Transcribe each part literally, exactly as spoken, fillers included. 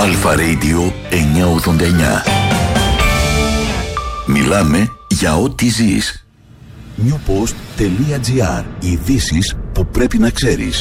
Αλφα Radio εννιακόσια ογδόντα εννιά. Μιλάμε για ό,τι ζεις. newpost.gr. Ειδήσεις που πρέπει να ξέρεις.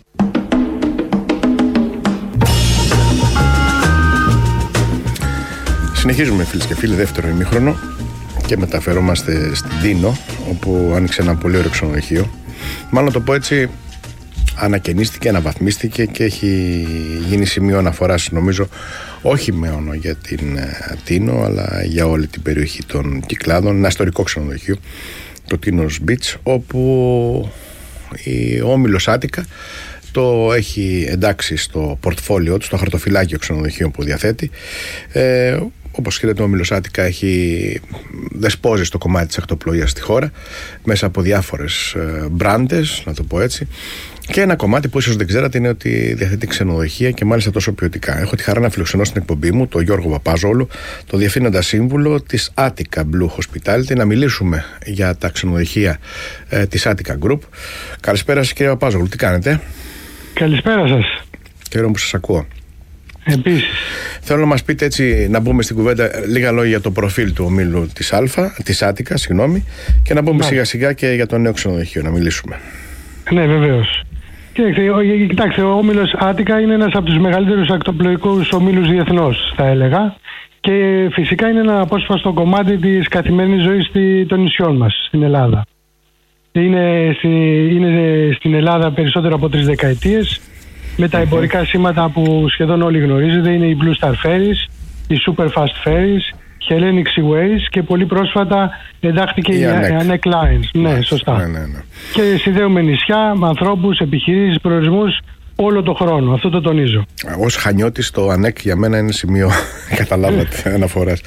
Συνεχίζουμε, φίλες και φίλοι, δεύτερο ημίχρονο και μεταφερόμαστε στην Τίνο, όπου άνοιξε ένα πολύ ωραίο ξενοδοχείο. Μάλλον το πω έτσι, ανακαινίστηκε, αναβαθμίστηκε και έχει γίνει σημείο αναφοράς, νομίζω, όχι μόνο για την Τίνο, αλλά για όλη την περιοχή των Κυκλάδων. Ένα ιστορικό ξενοδοχείο, το Tinos Beach, όπου η Όμιλος Άτικα το έχει εντάξει στο πορτφόλιό του, στο χαρτοφυλάκιο ξενοδοχείων που διαθέτει. Ε, όπως ξέρετε, ο Όμιλος Άτικα έχει δεσπόζει στο κομμάτι της ακτοπλοείας στη χώρα μέσα από διάφορες ε, μπράντες, να το πω έτσι. Και ένα κομμάτι που ίσως δεν ξέρατε είναι ότι διαθέτει ξενοδοχεία και μάλιστα τόσο ποιοτικά. Έχω τη χαρά να φιλοξενώ στην εκπομπή μου τον Γιώργο Παπάζογλου, τον διευθύνοντα σύμβουλο της Attica Blue Hospitality, να μιλήσουμε για τα ξενοδοχεία ε, της Attica Group. Καλησπέρα σας, κύριε Παπάζογλου, τι κάνετε? Καλησπέρα σας. Χαίρομαι που σας ακούω. Επίσης. Θέλω να μας πείτε έτσι, να μπούμε στην κουβέντα λίγα λόγια για το προφίλ του ομίλου της Αλφα, της Attica, συγγνώμη, και να μπούμε σιγά σιγά και για το νέο ξενοδοχείο, να μιλήσουμε. Ναι, βεβαίως. Κοιτάξτε, ο όμιλος Attica είναι ένας από τους μεγαλύτερους ακτοπλοϊκούς ομίλους διεθνώς, θα έλεγα, και φυσικά είναι ένα απόσπαστο κομμάτι της καθημερινής ζωής των νησιών μας στην Ελλάδα. Είναι, στη, είναι στην Ελλάδα περισσότερο από τρεις δεκαετίες, με τα εμπορικά σήματα που σχεδόν όλοι γνωρίζετε. Είναι η Blue Star Ferries, η Super Fast Ferries, Hellenic Seaways και πολύ πρόσφατα εντάχθηκε η Anek Lines. Ναι, σωστά. Ναι, ναι, ναι. Και συνδέουμε νησιά, ανθρώπους, επιχειρήσεις, προορισμούς όλο το χρόνο. Αυτό το τονίζω. Ως Χανιώτης, το Anek για μένα είναι σημείο καταλάβατε αναφοράς.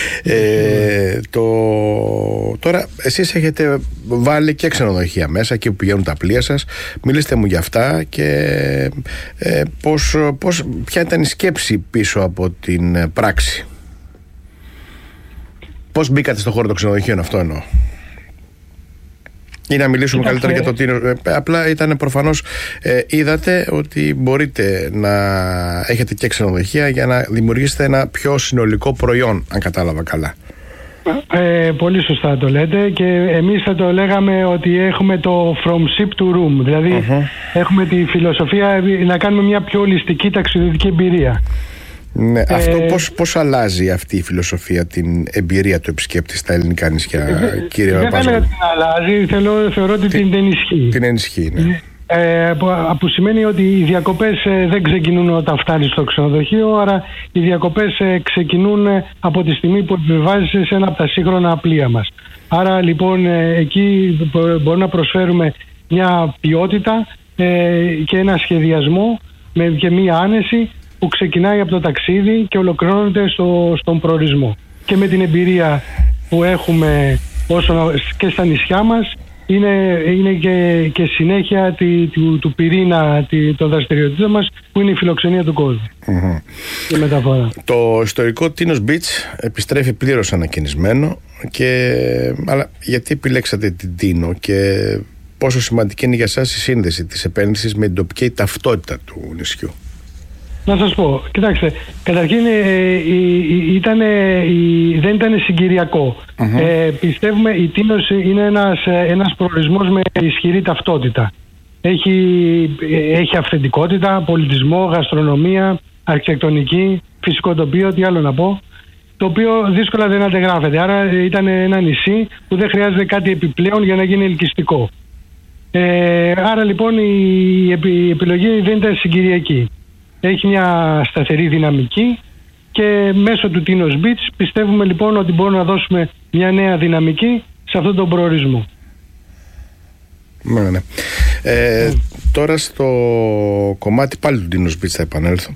Ε, το... Τώρα εσείς έχετε βάλει και ξενοδοχεία μέσα, εκεί που πηγαίνουν τα πλοία σας. Μιλήστε μου για αυτά και ε, πώς, πώς, ποια ήταν η σκέψη πίσω από την πράξη. Πώς μπήκατε στο χώρο των ξενοδοχείων, αυτό εννοώ. Ή να μιλήσουμε Κοιτάξτε. καλύτερα για το Tinos. Ε, απλά ήταν προφανώς, ε, είδατε ότι μπορείτε να έχετε και ξενοδοχεία για να δημιουργήσετε ένα πιο συνολικό προϊόν, αν κατάλαβα καλά. Ε, πολύ σωστά το λέτε, και εμείς θα το λέγαμε ότι έχουμε το from ship to room, δηλαδή uh-huh. έχουμε τη φιλοσοφία να κάνουμε μια πιο ολιστική ταξιδιωτική εμπειρία. Ναι, ε, αυτό πώς, πώς αλλάζει αυτή η φιλοσοφία την εμπειρία του επισκέπτη στα ελληνικά νησιά, ε, κύριε Παπάζογλου? Δεν την αλλάζει, θέλω, θεωρώ ότι την, την ενισχύει. Την ενισχύει, ναι. Ε, που, που σημαίνει ότι οι διακοπές ε, δεν ξεκινούν όταν φτάνεις στο ξενοδοχείο, άρα οι διακοπές ε, ξεκινούν ε, από τη στιγμή που επιβάζεις σε ένα από τα σύγχρονα πλοία μας. Άρα λοιπόν ε, εκεί μπορούμε να προσφέρουμε μια ποιότητα ε, και ένα σχεδιασμό με, και μια άνεση που ξεκινάει από το ταξίδι και ολοκληρώνεται στο, στον προορισμό. Και με την εμπειρία που έχουμε όσο και στα νησιά μας, είναι, είναι και, και συνέχεια τη, του, του πυρήνα τη, των δραστηριοτήτων μας, που είναι η φιλοξενία του κόσμου. Mm-hmm. Η μεταφορά. Το ιστορικό Tinos Beach επιστρέφει πλήρως ανακαινισμένο, και, αλλά γιατί επιλέξατε την Τίνο και πόσο σημαντική είναι για σας η σύνδεση της επένδυσης με την τοπική ταυτότητα του νησιού? Να σας πω, κοιτάξτε, καταρχήν ε, ε, ήτανε, ε, δεν ήταν συγκυριακό. Uh-huh. Ε, πιστεύουμε η Τίνος είναι ένας, ένας προορισμός με ισχυρή ταυτότητα. Έχει, έχει αυθεντικότητα, πολιτισμό, γαστρονομία, αρχιτεκτονική, φυσικό τοπίο, τι άλλο να πω, το οποίο δύσκολα δεν αντεγράφεται. Άρα ήταν ένα νησί που δεν χρειάζεται κάτι επιπλέον για να γίνει ελκυστικό. Ε, άρα λοιπόν η, η επιλογή δεν ήταν συγκυριακή. Έχει μια σταθερή δυναμική και μέσω του Tinos Beach πιστεύουμε λοιπόν ότι μπορούμε να δώσουμε μια νέα δυναμική σε αυτόν τον προορισμό. Ναι, ναι. Ε, mm. Τώρα στο κομμάτι πάλι του Tinos Beach θα επανέλθω.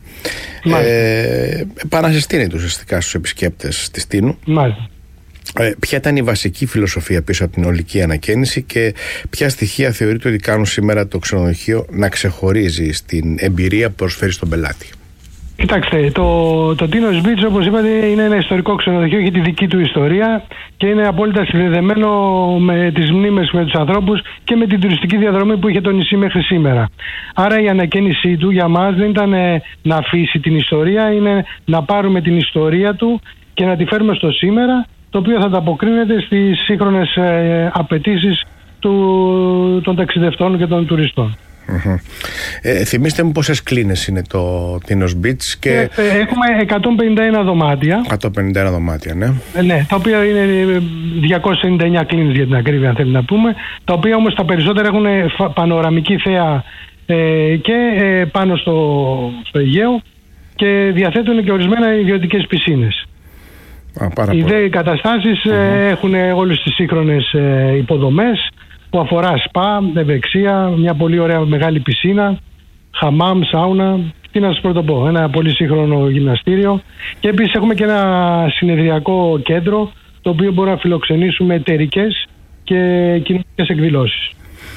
Ε, επανασυστήνεται ουσιαστικά στους επισκέπτες της Τίνου. Μάλιστα. Ε, ποια ήταν η βασική φιλοσοφία πίσω από την ολική ανακαίνιση και ποια στοιχεία θεωρείτε ότι κάνουν σήμερα το ξενοδοχείο να ξεχωρίζει στην εμπειρία που προσφέρει στον πελάτη? Κοιτάξτε, το, το Tinos Beach, όπως είπατε, είναι ένα ιστορικό ξενοδοχείο, έχει τη δική του ιστορία και είναι απόλυτα συνδεδεμένο με τις μνήμες, με τους ανθρώπους και με την τουριστική διαδρομή που είχε το νησί μέχρι σήμερα. Άρα η ανακαίνισή του για μας δεν ήταν να αφήσει την ιστορία, είναι να πάρουμε την ιστορία του και να τη φέρουμε στο σήμερα, το οποίο θα ανταποκρίνεται στις σύγχρονες ε, απαιτήσεις του, των ταξιδευτών και των τουριστών. Mm-hmm. Ε, θυμίστε μου πόσες κλίνες είναι το Tinos Beach και... Ε, έχουμε εκατόν πενήντα ένα δωμάτια. εκατόν πενήντα ένα δωμάτια, ναι. Ε, ναι, τα οποία είναι διακόσιες ενενήντα εννέα κλίνες για την ακρίβεια, αν θέλει να πούμε. Τα οποία όμως τα περισσότερα έχουν πανοραμική θέα ε, και ε, πάνω στο, στο Αιγαίο και διαθέτουν και ορισμένα ιδιωτικές πισίνες. Α, Οι δε καταστάσεις mm-hmm. ε, έχουν όλες τις σύγχρονες ε, υποδομές που αφορά σπα, ευεξία, μια πολύ ωραία μεγάλη πισίνα, χαμάμ, σάουνα, τι να σας πρωτοπώ, ένα πολύ σύγχρονο γυμναστήριο και επίσης έχουμε και ένα συνεδριακό κέντρο το οποίο μπορεί να φιλοξενήσουμε εταιρικές και κοινωνικές εκδηλώσεις.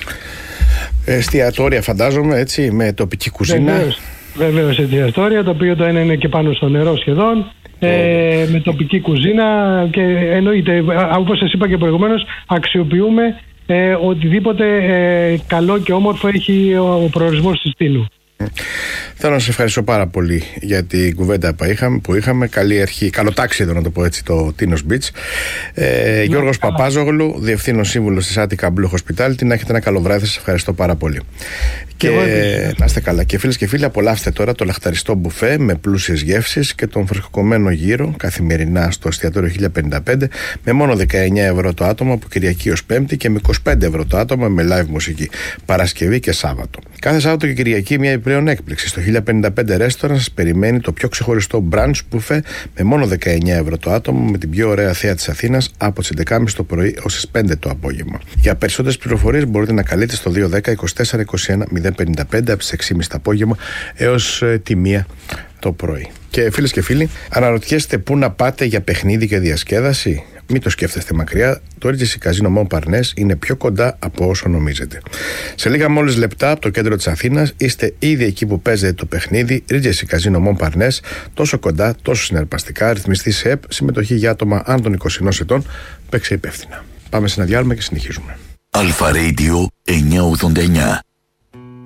Εστιατόρια φαντάζομαι, έτσι, με τοπική κουζίνα. Βεβαίως, βεβαίως εστιατόρια, το οποίο το ένα είναι και πάνω στο νερό σχεδόν. Ε, με τοπική κουζίνα και εννοείται, όπως σας είπα και προηγουμένως, αξιοποιούμε ε, οτιδήποτε ε, καλό και όμορφο έχει ο προορισμός της Τίνου. Θέλω να σας ευχαριστώ πάρα πολύ για την κουβέντα που είχαμε, που είχαμε. Καλή αρχή, καλό τάξιδο να το πω έτσι, το Tinos Beach. ε, Γιώργος Παπάζογλου, Διευθύνων Σύμβουλος της Attica Blue Hospitality. Να έχετε ένα καλό βράδυ, σας ευχαριστώ πάρα πολύ. Και, και να είστε καλά. Και φίλες και φίλοι, απολαύστε τώρα το λαχταριστό μπουφέ με πλούσιες γεύσεις και τον φρεσκοκομμένο γύρο καθημερινά στο εστιατόριο χίλια πενήντα πέντε με μόνο δεκαεννέα ευρώ το άτομο από Κυριακή ως Πέμπτη και με είκοσι πέντε ευρώ το άτομο με live μουσική Παρασκευή και Σάββατο. Κάθε Σάββατο και Κυριακή μια επιπλέον έκπληξη. Στο χίλια πενήντα πέντε Restaurant σας περιμένει το πιο ξεχωριστό brunch μπουφέ με μόνο δεκαεννέα ευρώ το άτομο με την πιο ωραία θέα της Αθήνας από τις έντεκα και μισή το πρωί ως τις πέντε το απόγευμα. Για περισσότερες πληροφορίες μπορείτε να καλείτε στο δύο ένα μηδέν είκοσι τέσσερα είκοσι ένα μηδέν πενήντα πέντε από τις έξι και μισή το απόγευμα έως ε, τη μία το πρωί. Και φίλες και φίλοι, αναρωτιέστε πού να πάτε για παιχνίδι και διασκέδαση? Μην το σκέφτεστε μακριά, το Regency Casino Montparnasse είναι πιο κοντά από όσο νομίζετε. Σε λίγα μόλις λεπτά από το κέντρο της Αθήνας είστε ήδη εκεί που παίζετε το παιχνίδι. Regency Casino Montparnasse, τόσο κοντά, τόσο συναρπαστικά, ρυθμιστή σε ΕΠ, συμμετοχή για άτομα άνω των είκοσι ενός ετών. Παίξε υπεύθυνα. Πάμε σε ένα διάλειμμα και συνεχίζουμε. Αλφα Radio εννιακόσια ογδόντα εννιά.